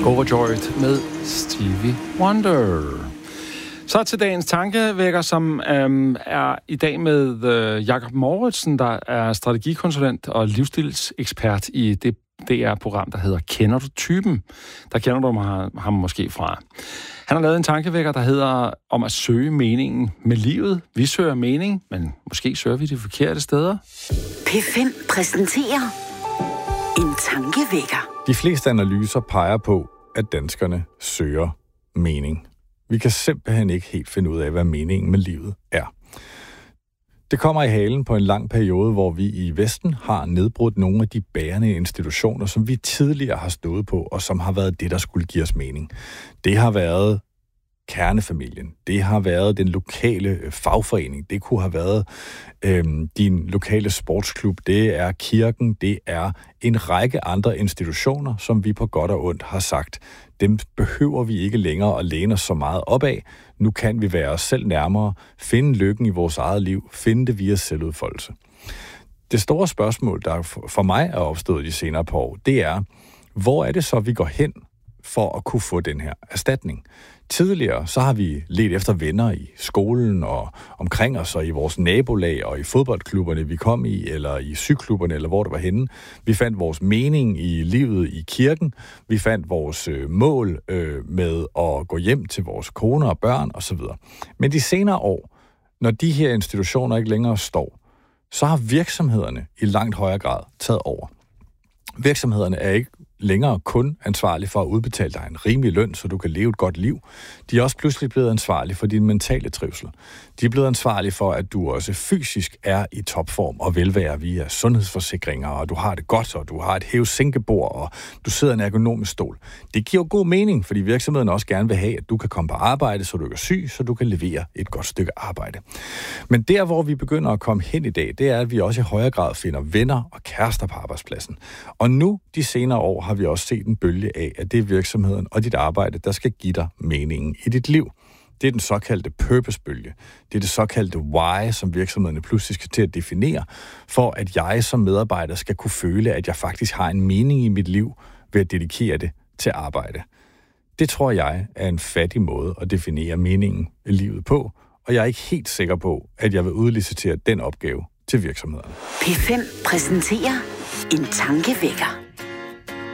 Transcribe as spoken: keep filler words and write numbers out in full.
Overjoyed med Stevie Wonder. Så til dagens tankevækker, som øhm, er i dag med øh, Jakob Mouritsen, der er strategikonsulent og livsstilsekspert i det D R-program, der hedder Kender du typen? Der kender du ham måske fra. Han har lavet en tankevækker, der hedder om at søge meningen med livet. Vi søger mening, men måske søger vi de forkerte steder. P fem præsenterer en tankevækker. De fleste analyser peger på, at danskerne søger mening. Vi kan simpelthen ikke helt finde ud af, hvad meningen med livet er. Det kommer i halen på en lang periode, hvor vi i Vesten har nedbrudt nogle af de bærende institutioner, som vi tidligere har stået på, og som har været det, der skulle give os mening. Det har været kernefamilien. Det har været den lokale fagforening. Det kunne have været øhm, din lokale sportsklub. Det er kirken. Det er en række andre institutioner, som vi på godt og ondt har sagt, dem behøver vi ikke længere at læne os så meget op af. Nu kan vi være os selv nærmere, finde lykken i vores eget liv, finde det via selvudfoldelse. Det store spørgsmål, der for mig er opstået de senere par år, det er, hvor er det så, vi går hen for at kunne få den her erstatning? Tidligere så har vi ledt efter venner i skolen og omkring os og i vores nabolag og i fodboldklubberne, vi kom i, eller i cyklubberne, eller hvor det var henne. Vi fandt vores mening i livet i kirken. Vi fandt vores øh, mål øh, med at gå hjem til vores koner og børn osv. Men de senere år, når de her institutioner ikke længere står, så har virksomhederne i langt højere grad taget over. Virksomhederne er ikke længere kun ansvarlig for at udbetale dig en rimelig løn, så du kan leve et godt liv. De er også pludselig blevet ansvarlige for din mentale trivsel. De er blevet ansvarlige for, at du også fysisk er i topform og velvære via sundhedsforsikringer, og du har det godt, og du har et hæve-sænkebord, og du sidder i en ergonomisk stol. Det giver jo god mening, fordi virksomheden også gerne vil have, at du kan komme på arbejde, så du ikke er syg, så du kan levere et godt stykke arbejde. Men der, hvor vi begynder at komme hen i dag, det er, at vi også i højere grad finder venner og kærester på arbejdspladsen. Og nu, de senere år, har vi også set en bølge af, at det er virksomheden og dit arbejde, der skal give dig meningen i dit liv. Det er den såkaldte purpose-bølge. Det er det såkaldte why, som virksomhederne pludselig skal til at definere, for at jeg som medarbejder skal kunne føle, at jeg faktisk har en mening i mit liv ved at dedikere det til arbejde. Det tror jeg er en fattig måde at definere meningen i livet på, og jeg er ikke helt sikker på, at jeg vil udlicitere den opgave til virksomhederne. P fem præsenterer en tankevækker.